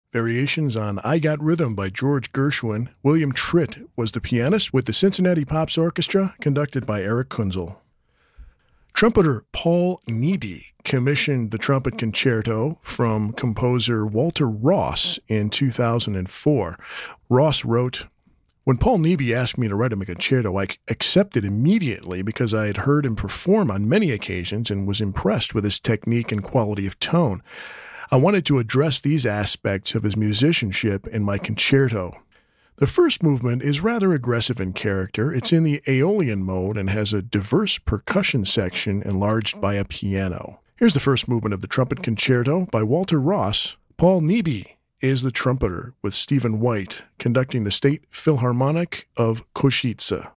Variations on I Got Rhythm by George Gershwin. William Tritt was the pianist with the Cincinnati Pops Orchestra, conducted by Eric Kunzel. Trumpeter Paul Neebe commissioned the trumpet concerto from composer Walter Ross in 2004. Ross wrote, "When Paul Neebe asked me to write him a concerto, I accepted immediately because I had heard him perform on many occasions and was impressed with his technique and quality of tone. I wanted to address these aspects of his musicianship in my concerto." The first movement is rather aggressive in character. It's in the Aeolian mode and has a diverse percussion section enlarged by a piano. Here's the first movement of the Trumpet Concerto by Walter Ross. Paul Neebe is the trumpeter, with Stephen White conducting the State Philharmonic of Košice.